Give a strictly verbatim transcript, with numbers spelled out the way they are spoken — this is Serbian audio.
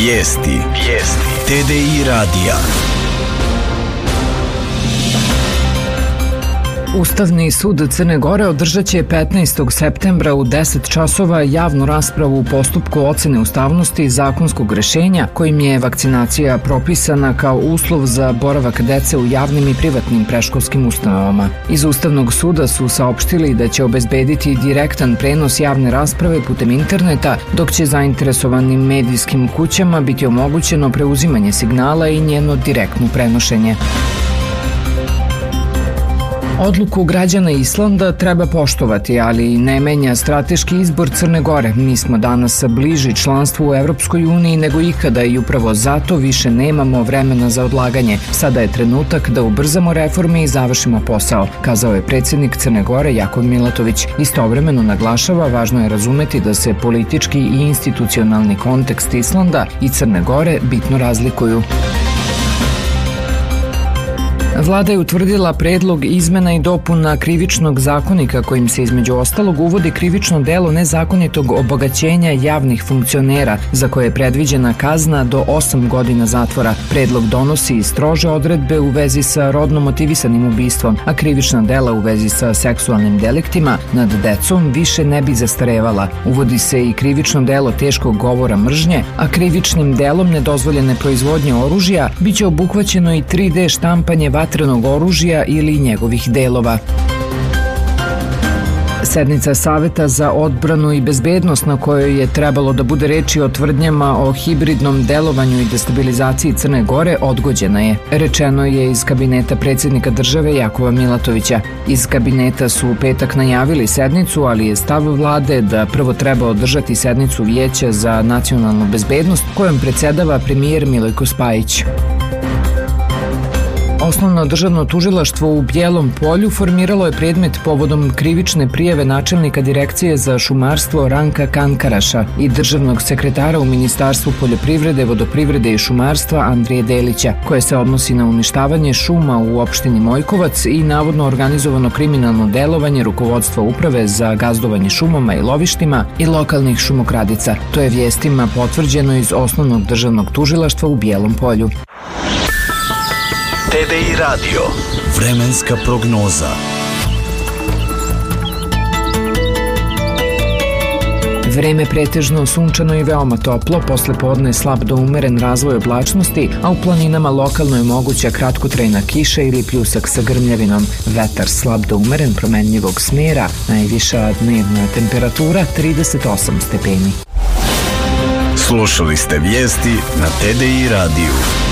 Vijesti. Vijesti. T D I radija. Ustavni sud Crne Gore održat će petnaestog septembra u deset časova javnu raspravu u postupku ocene ustavnosti zakonskog rešenja kojim je vakcinacija propisana kao uslov za boravak dece u javnim i privatnim predškolskim ustanovama. Iz Ustavnog suda su saopštili da će obezbediti direktan prenos javne rasprave putem interneta, dok će zainteresovanim medijskim kućama biti omogućeno preuzimanje signala i njeno direktno prenošenje. Odluku građana Islanda treba poštovati, ali ne menja strateški izbor Crne Gore. Mi smo danas bliži članstvu u Evropskoj uniji nego ikada i upravo zato više nemamo vremena za odlaganje. Sada je trenutak da ubrzamo reforme i završimo posao, kazao je predsjednik Crne Gore Jakov Milatović. Istovremeno naglašava, važno je razumeti da se politički i institucionalni kontekst Islanda i Crne Gore bitno razlikuju. Vlada je utvrdila predlog izmena i dopuna Krivičnog zakonika kojim se između ostalog uvodi krivično delo nezakonitog obogaćenja javnih funkcionera za koje je predviđena kazna do osam godina zatvora. Predlog donosi strože odredbe u vezi sa rodno motivisanim ubistvom, a krivična dela u vezi sa seksualnim deliktima nad decom više ne bi zastarevala. Uvodi se i krivično delo teškog govora mržnje, a krivičnim delom nedozvoljene proizvodnje oružja biće obuhvaćeno i tri D štampanje vatrenog oružja ili njegovih delova. Sednica Saveta za odbranu i bezbednost na kojoj je trebalo da bude reči o tvrdnjama o hibridnom delovanju i destabilizaciji Crne Gore odgođena je. Rečeno je iz kabineta predsjednika države Jakova Milatovića. Iz kabineta su u petak najavili sednicu, ali je stav vlade da prvo treba održati sednicu Vijeća za nacionalnu bezbednost kojom predsjedava premijer Milojko Spajić. Osnovno državno tužilaštvo u Bijelom Polju formiralo je predmet povodom krivične prijave načelnika Direkcije za šumarstvo Ranka Kankaraša i državnog sekretara u Ministarstvu poljoprivrede, vodoprivrede i šumarstva Andrije Delića, koje se odnosi na uništavanje šuma u opštini Mojkovac i navodno organizovano kriminalno delovanje rukovodstva uprave za gazdovanje šumama i lovištima i lokalnih šumokradica. To je vijestima potvrđeno iz Osnovnog državnog tužilaštva u Bijelom Polju. T D I radio. Vremenska prognoza. Vreme pretežno sunčano i veoma toplo, posle podne slab do umeren razvoj oblačnosti, a u planinama lokalno je moguća kratkotrajna kiša ili pljusak sa grmljavinom. Vetar slab do umeren promenljivog smjera, najviša dnevna temperatura trideset osam stepeni. Slušali ste vijesti na T D I radiju.